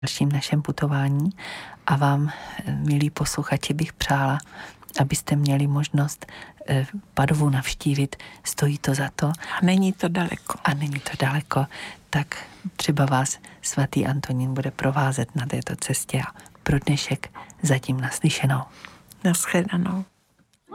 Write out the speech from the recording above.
dalším našem putování a vám, milí posluchači, bych přála, abyste měli možnost Padovu navštívit. Stojí to za to. A není to daleko. Tak třeba vás svatý Antonín bude provázet na této cestě a pro dnešek zatím naslyšenou. Naschledanou.